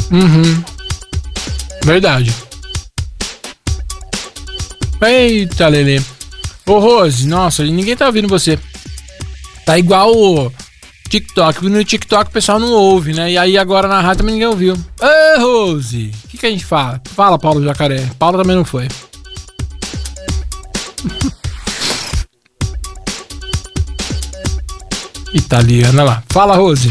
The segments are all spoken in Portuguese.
Verdade. Eita, Lelê. Ô, Rose, nossa, ninguém tá ouvindo você. Tá igual o TikTok. No TikTok o pessoal não ouve, né? E aí agora na rádio também ninguém ouviu. Ô, Rose, o que a gente fala? Fala, Paulo Jacaré. Paulo também não foi. Italiana lá. Fala, Rose.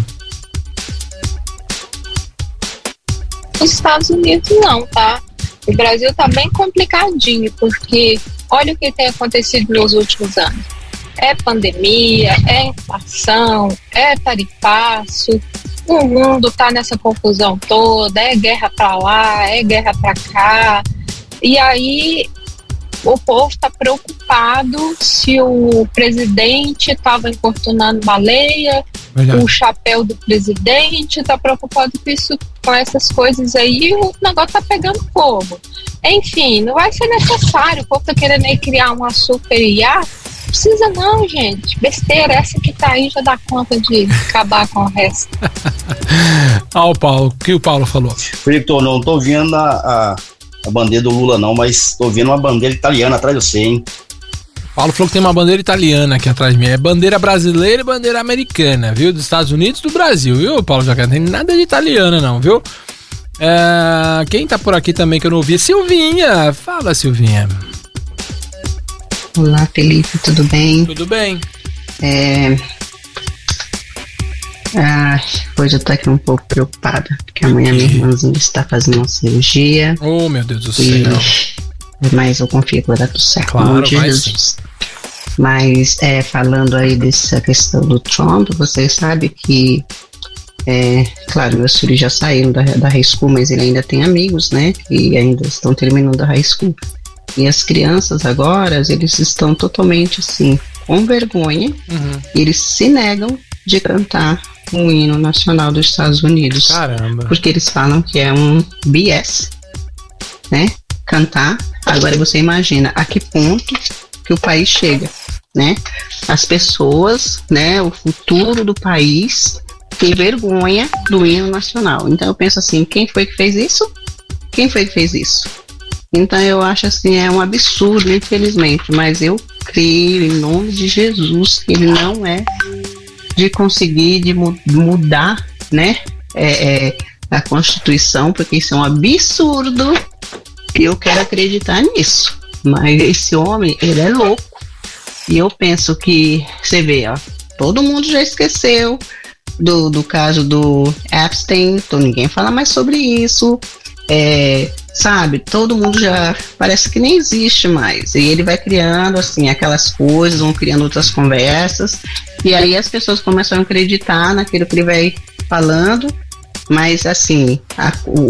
Os Estados Unidos não, tá? O Brasil tá bem complicadinho, porque olha o que tem acontecido nos últimos anos. É pandemia, é inflação, é tarifaço, o mundo tá nessa confusão toda, é guerra pra lá, é guerra pra cá, e aí o povo está preocupado se o presidente estava importunando baleia, o chapéu do presidente está preocupado com isso, com essas coisas aí, o negócio está pegando fogo. Enfim, não vai ser necessário, o povo está querendo aí criar uma super IA, não precisa não, gente, besteira, essa que tá aí já dá conta de acabar com o resto. O Paulo, o que o Paulo falou? Felipe, não tô vendo a bandeira do Lula não, mas tô vendo uma bandeira italiana atrás de você, hein? Paulo falou que tem uma bandeira italiana aqui atrás de mim. É bandeira brasileira e bandeira americana, viu? Dos Estados Unidos e do Brasil, viu, Paulo Jacaré? Não tem nada de italiana não, viu? Quem tá por aqui também que eu não ouvi? Silvinha. Fala, Silvinha. Olá, Felipe, tudo bem? Tudo bem. Hoje eu tô aqui um pouco preocupada, porque amanhã minha irmãzinha está fazendo uma cirurgia. Oh, meu Deus do céu. Mas eu confio que vai dar tudo certo. Claro, vai sim. Mas falando aí dessa questão do Trump, você sabe que claro, meus filhos já saíram da high school, mas ele ainda tem amigos, né, que ainda estão terminando a high school. E as crianças agora, eles estão totalmente assim, com vergonha, eles se negam de cantar o hino nacional dos Estados Unidos. Caramba. Porque eles falam que é um BS, né? Cantar. Agora você imagina a que ponto que o país chega, né? As pessoas, né? O futuro do país tem vergonha do hino nacional. Então eu penso assim, quem foi que fez isso? Quem foi que fez isso? Então eu acho assim, é um absurdo, infelizmente, mas eu creio em nome de Jesus que ele não é de conseguir mudar, né, a Constituição, porque isso é um absurdo e eu quero acreditar nisso. Mas esse homem, ele é louco. E eu penso que, você vê, ó, todo mundo já esqueceu do caso do Epstein, então ninguém fala mais sobre isso. Sabe, todo mundo já parece que nem existe mais, e ele vai criando assim aquelas coisas, vão criando outras conversas, e aí as pessoas começam a acreditar naquilo que ele vai falando, mas assim